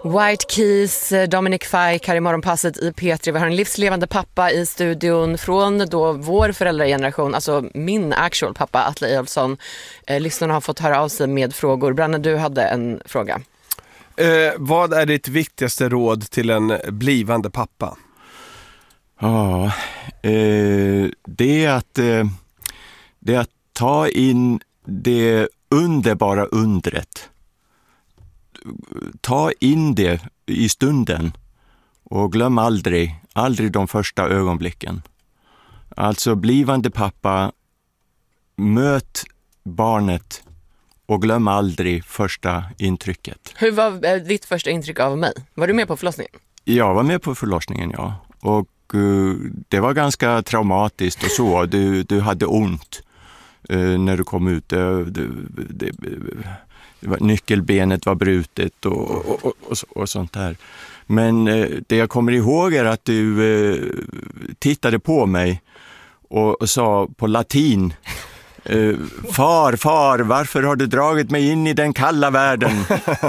White Keys, Dominic Fike här i Morgonpasset i P3. Vi har en livslevande pappa i studion från då vår föräldrageneration, alltså min actual pappa Atle Ejolfsson. Lyssnarna har fått höra av sig med frågor. Branne, du hade en fråga. Vad är ditt viktigaste råd till en blivande pappa? Ja, det är att ta in det underbara undret. Ta in det i stunden och glöm aldrig de första ögonblicken. Alltså blivande pappa, möt barnet och glöm aldrig första intrycket. Hur var ditt första intryck av mig? Var du med på förlossningen? Jag var med på förlossningen, ja. Och det var ganska traumatiskt och så. Du hade ont när du kom ut. Nyckelbenet var brutet och sånt där. Men det jag kommer ihåg är att du tittade på mig och sa på latin: far, varför har du dragit mig in i den kalla världen?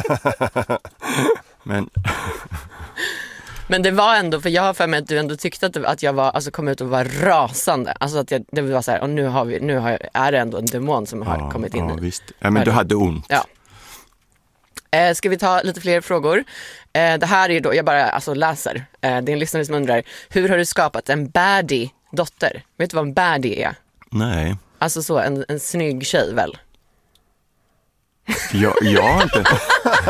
Men det var ändå, för jag har för mig att du ändå tyckte att jag var, alltså kom ut och var rasande. Alltså att det var så här, och är det ändå en demon som har kommit in i. Visst. Ja, men du hade ont. Ja. Ska vi ta lite fler frågor? Det här är ju då, jag bara läser. Det är en lyssnare som undrar: hur har du skapat en baddie dotter? Vet du vad en baddie är? Nej. Alltså så, en snygg tjej väl? Jag har inte...